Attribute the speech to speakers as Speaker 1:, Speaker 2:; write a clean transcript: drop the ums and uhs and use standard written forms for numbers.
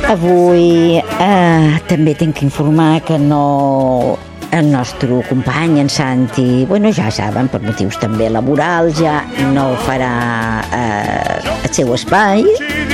Speaker 1: Avui també tinc que informar que no... El nostre company, en Santi, bueno, ja saben, per motius també laborals, ja no farà el seu espai